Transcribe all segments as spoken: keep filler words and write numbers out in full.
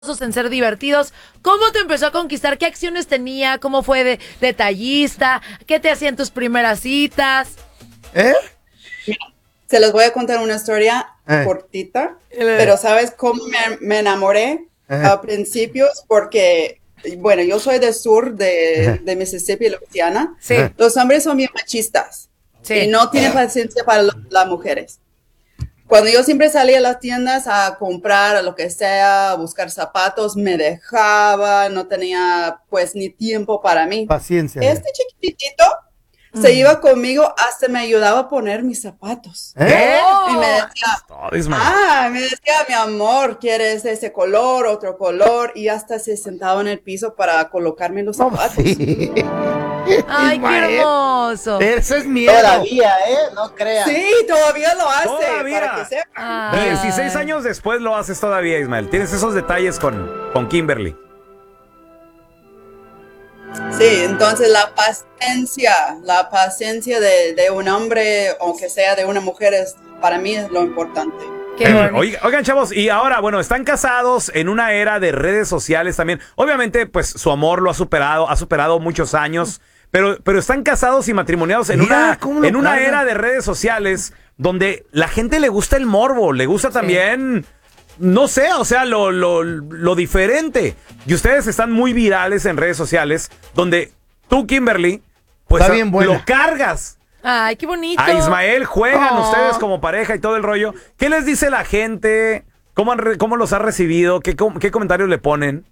en ser divertidos. ¿Cómo te empezó a conquistar? ¿Qué acciones tenía? ¿Cómo fue de detallista? ¿Qué te hacían tus primeras citas? ¿Eh? Se les voy a contar una historia eh. cortita, pero ¿sabes cómo me, me enamoré eh. a principios? Porque, bueno, yo soy del sur de, de Mississippi, Louisiana. Sí. Los hombres son bien machistas Sí. y no tienen paciencia para lo, las mujeres. Cuando yo siempre salía a las tiendas a comprar a lo que sea, a buscar zapatos, me dejaba, no tenía pues ni tiempo para mí. Paciencia. Este chiquitito mm. se iba conmigo, hasta me ayudaba a poner mis zapatos. ¿Eh? Y me decía, Oh, ah, me decía, mi amor, ¿quieres ese color, otro color? Y hasta se sentaba en el piso para colocarme los zapatos. Oh, sí. ¡Ay, qué hermoso! Ese es miedo. Todavía, ¿eh? No creas. Sí, todavía lo hace. Todavía. Para que sepa. Ay. dieciséis años después lo haces todavía, Ismael. Tienes esos detalles con, con Kimberly. Sí, entonces la paciencia, la paciencia de, de un hombre, aunque sea de una mujer, es, para mí es lo importante. Qué bonito. Oigan, oigan, chavos, y ahora, bueno, están casados en una era de redes sociales también. Obviamente, pues, su amor lo ha superado, ha superado muchos años, pero, pero están casados y matrimoniados en Mira, una, cómo lo en una cargan. era de redes sociales donde la gente le gusta el morbo, le gusta también, no sé, o sea, lo, lo, lo diferente. Y ustedes están muy virales en redes sociales, donde tú, Kimberly, pues Está bien buena. lo cargas. Ay, qué bonito. A Ismael juegan Oh. ustedes como pareja y todo el rollo. ¿Qué les dice la gente? ¿Cómo, han re- cómo los ha recibido? ¿Qué, com- ¿Qué comentarios le ponen?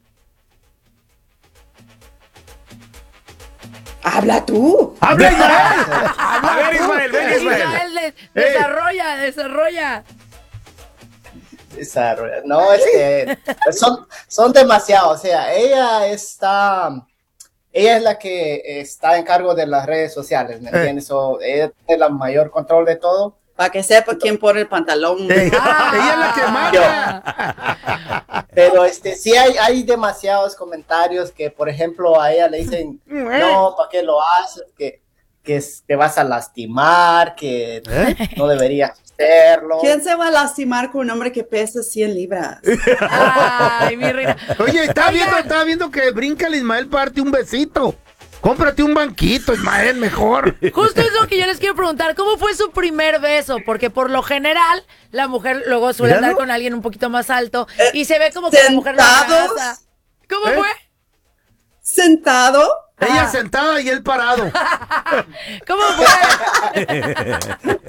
¡Habla tú! ¡Habla, Ismael! A ver, Ismael, ven, Ismael. Ismael, de- desarrolla, desarrolla. Desarrolla. No, este, son, son demasiados. O sea, ella está, ella es la que está en cargo de las redes sociales, ¿me Eh. entiendes? So, ella tiene el mayor control de todo. Para que sepa quién pone el pantalón. Ey, Ah. ella es la que manda. Pero este, sí hay, hay demasiados comentarios que, por ejemplo, a ella le dicen, no, ¿para qué lo haces? Que, que es- te vas a lastimar, que no deberías hacerlo. ¿Quién se va a lastimar con un hombre que pesa cien libras? Ay, mi reina. Oye, estaba Oigan. viendo, estaba viendo que brinca el Ismael para darte un besito. Cómprate un banquito, Ismael, mejor. Justo es lo que yo les quiero preguntar. ¿Cómo fue su primer beso? Porque por lo general, la mujer luego suele Míralo. andar con alguien un poquito más alto y se ve como que la mujer lo ¿Sentados? abraza. ¿Cómo ¿Eh? fue? ¿Sentado? Ella Ah. sentada y él parado. ¿Cómo fue?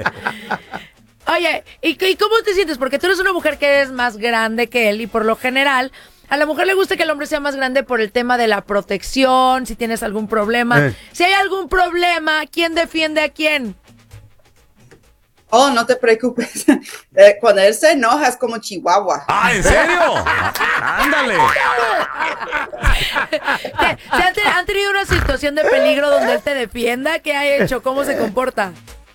Oye, ¿y, ¿y cómo te sientes? Porque tú eres una mujer que eres más grande que él y por lo general a la mujer le gusta que el hombre sea más grande por el tema de la protección, si tienes algún problema. Eh. Si hay algún problema, ¿quién defiende a quién? Oh, no te preocupes. Eh, cuando él se enoja es como Chihuahua. ¡Ah, en serio! ¡Ándale! ¿Te- ¿Se han, te- han tenido una situación de peligro donde él te defienda? ¿Qué ha hecho? ¿Cómo se comporta?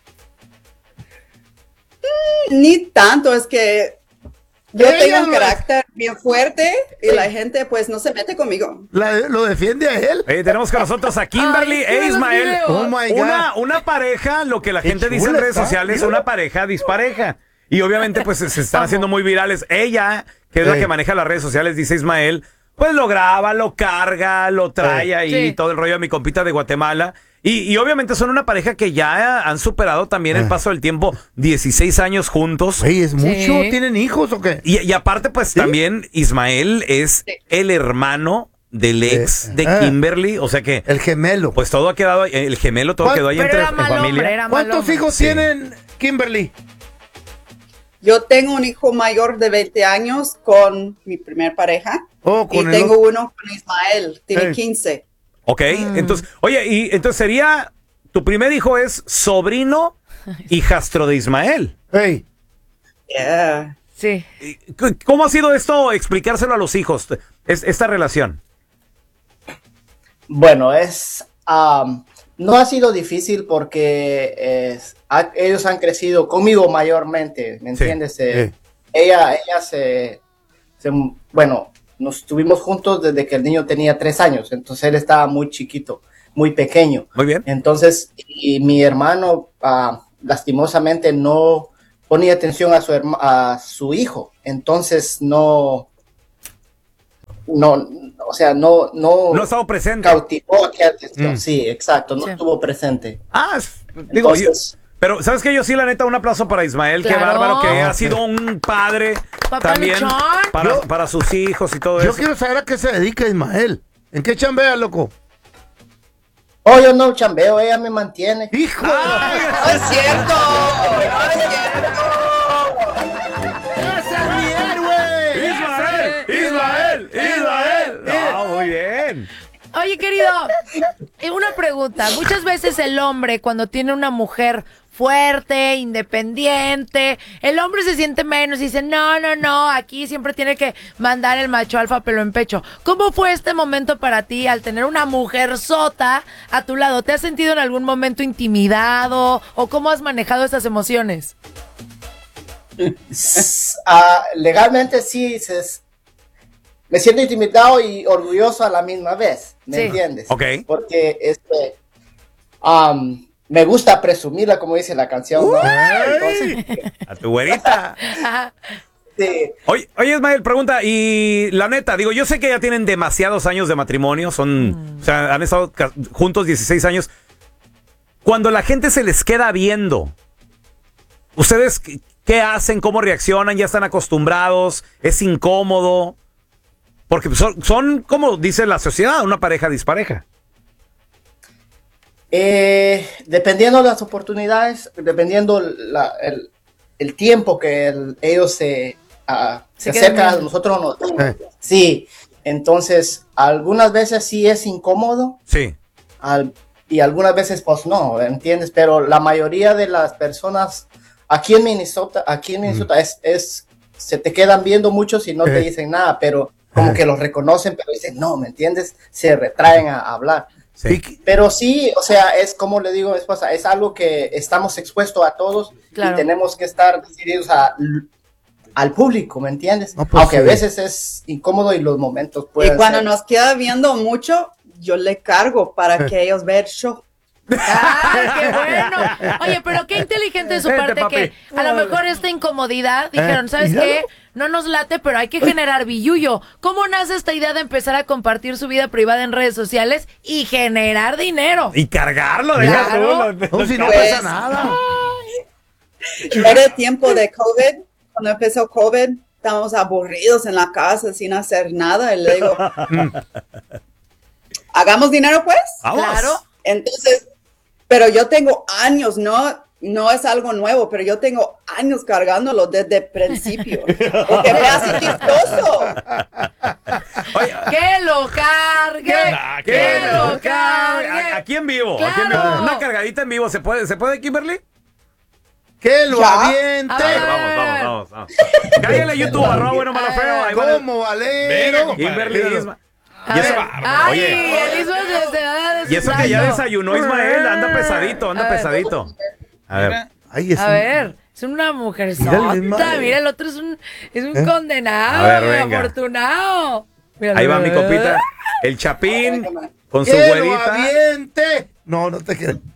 Ni tanto, es que yo Ella tengo un lo- carácter bien fuerte y la gente pues no se mete conmigo. La- lo defiende a él. Eh, tenemos con nosotros a Kimberly Ay, e quiero los Ismael. videos. Oh my God. Una, una pareja, lo que la Qué gente dice en chula redes está, sociales, mira. una pareja dispareja. Y obviamente pues se se están haciendo muy virales. Ella, que es la Ey. que maneja las redes sociales, dice Ismael, pues lo graba, lo carga, lo trae Ey. ahí, Sí. todo el rollo de mi compita de Guatemala. Y, y obviamente son una pareja que ya han superado también el Eh. paso del tiempo, dieciséis años juntos. Oye, ¿es mucho? Sí. ¿Tienen hijos o qué? Y, y aparte, pues también Ismael es Sí. el hermano del ex Eh, de ah. Kimberly. O sea que, El gemelo. pues todo ha quedado, el gemelo, todo ¿Cuál- quedó ahí Pero entre era en mal familia. hombre, era mal ¿Cuántos hombre. hijos Sí. tienen, Kimberly? Yo tengo un hijo mayor de veinte años con mi primer pareja Oh, y con el tengo otro. uno con Ismael, tiene Ey. quince. Ok, entonces, oye, y entonces sería, tu primer hijo es sobrino hijastro de Ismael. Hey, Yeah. Sí. Y, c- ¿Cómo ha sido esto, explicárselo a los hijos, es- esta relación? Bueno, es, am, no ha sido difícil porque eh, ha- ellos han crecido conmigo mayormente, ¿me Sí. entiendes? Eh, Sí. Ella, ella se, se- bueno, nos estuvimos juntos desde que el niño tenía tres años, entonces él estaba muy chiquito, muy pequeño. Muy bien. Entonces, y mi hermano ah, lastimosamente no ponía atención a su, herma- a su hijo, entonces no, no, o sea, no, no, No ha estado presente. cautivó aquella atención. Mm. Sí, exacto, no Sí. estuvo presente. Ah, es- digo, yo- Entonces, pero ¿sabes qué? Yo sí, la neta, un aplauso para Ismael. Qué Claro. bárbaro, que ha sido un padre Papá también luchón. para, Yo- para sus hijos y todo Yo eso. quiero saber a qué se dedica Ismael. ¿En qué chambea, loco? oh, yo no chambeo, ella me mantiene. ¡Hijo! No es cierto. No es cierto. ¡Ese es mi héroe! ¡Ismael! ¡Ismael! ¡Ismael! No, muy bien. Oye, querido, eh, una pregunta. Muchas veces el hombre, cuando tiene una mujer fuerte, independiente, el hombre se siente menos y dice, no, no, no, aquí siempre tiene que mandar el macho alfa pelo en pecho. ¿Cómo fue este momento para ti al tener una mujer sota a tu lado? ¿Te has sentido en algún momento intimidado o cómo has manejado esas emociones? Ah, legalmente sí, se- me siento intimidado y orgulloso a la misma vez, ¿me Sí. entiendes? Ok. Porque este, um, me gusta presumirla, como dice la canción, ¿no? Entonces, A tu güerita. Ajá. sí, Oye, oye, Ismael, pregunta, y la neta, digo, yo sé que ya tienen demasiados años de matrimonio, son, o sea, han estado ca- juntos dieciséis años. Cuando la gente se les queda viendo, ¿ustedes qué, qué hacen? ¿Cómo reaccionan? ¿Ya están acostumbrados? ¿Es incómodo? Porque son, son, como dice la sociedad, una pareja dispareja. Eh, dependiendo de las oportunidades, dependiendo la- el, el tiempo que el- ellos se, ah, Se se quedan acercan a viendo. nosotros, no- Eh. sí, entonces algunas veces sí es incómodo Sí. al- y algunas veces pues no, ¿entiendes? Pero la mayoría de las personas aquí en Minnesota, aquí en Minnesota es, es, se te quedan viendo muchos y no te Eh. dicen nada, pero como que los reconocen, pero dicen no, ¿me entiendes? Se retraen a, a hablar. Sí. Y- Pero sí, o sea, es como le digo a mi esposa, es algo que estamos expuestos a todos Claro. y tenemos que estar decididos a- al público, ¿me entiendes? No, pues Aunque sí. a veces es incómodo y los momentos pueden Y cuando ser. nos queda viendo mucho, yo le cargo para que ellos vean el show. ¡Ay, qué bueno! Oye, pero qué inteligente de su Vente, parte papi. que a lo mejor esta incomodidad dijeron, Eh, ¿sabes míralo. qué? No nos late, pero hay que generar billuyo. ¿Cómo nace esta idea de empezar a compartir su vida privada en redes sociales y generar dinero? Y cargarlo, deja Claro. tú, lo- No, si no Pues- pasa nada. Era el tiempo de COVID, cuando empezó COVID, estábamos aburridos en la casa sin hacer nada. Y le digo, ¿hagamos dinero pues? Vamos. Claro. Entonces, pero yo tengo años, no, no es algo nuevo, pero yo tengo años cargándolo desde el principio. Porque me hace chistoso. Oye, ¡Que lo cargue! ah, ¡Que qué- lo cargue! a- Aquí en vivo, aquí en Claro. vivo. Una cargadita en vivo, ¿se puede, ¿se puede, Kimberly? ¡Que lo Ya. aviente! A A ver, ver. vamos, vamos, vamos, vamos. Cállale a YouTube, arroba bueno, malo, feo. Ahí va. ¿Cómo, Valero? Kimberly, Míralo. Isma. A Y eso, ver. Ay, oye, el Ismael se- se va y eso que ya desayunando. desayunó Ismael, anda pesadito, anda A ver. pesadito. A ver. Ay, es A un- ver, es una mujer Mira el sota. Ismael. Mira, el otro es un, es un ¿Eh? condenado, A ver, venga. afortunado. Míralo, Ahí va mi míralo. copita. El Chapín con su ¡Que lo güerita. aviente! No, no te creas.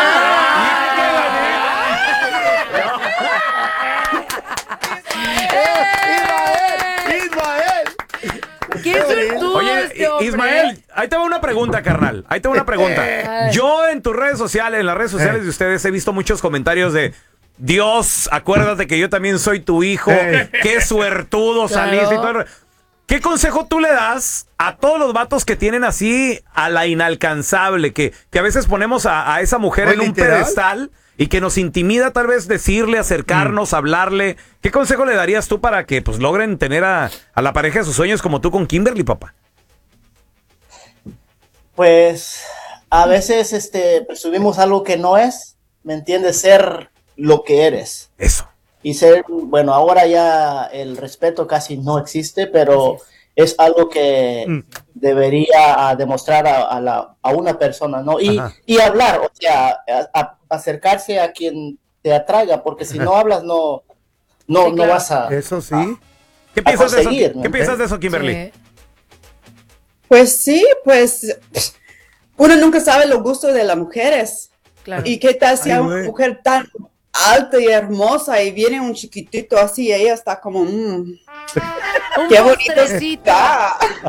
¡Ismael! ¡Ismael! ¡Qué suertudo Oye, este hombre! Ismael, ahí te va una pregunta, carnal. Ahí te va una pregunta. Yo en tus redes sociales, en las redes sociales de ustedes, he visto muchos comentarios de Dios, acuérdate que yo también soy tu hijo. Eh. Qué suertudo Claro. saliste y todo. ¿Qué consejo tú le das a todos los vatos que tienen así a la inalcanzable? Que, que a veces ponemos a, a esa mujer Oye, en un literal. pedestal y que nos intimida tal vez decirle, acercarnos, hablarle. ¿Qué consejo le darías tú para que pues logren tener a, a la pareja de sus sueños como tú con Kimberly, papá? Pues a veces este, presumimos algo que no es, ¿me entiendes? Ser lo que eres. Eso. Y ser, bueno, ahora ya el respeto casi no existe, pero es algo que Mm. debería ah, demostrar a, a la, a una persona, ¿no? Y, Ajá. y hablar, o sea, a- a- acercarse a quien te atraiga, porque si no hablas, no, no, Sí, no claro. vas a... Eso sí. ¿Qué piensas de eso? conseguir, ¿Qué ¿no? piensas de eso, Kimberly? Sí. Pues sí, pues uno nunca sabe los gustos de las mujeres. Claro. ¿Y qué tal si Ay, hay güey. una mujer tan alta y hermosa y viene un chiquitito así y ella está como, mmm, Un qué bonito postrecito. está?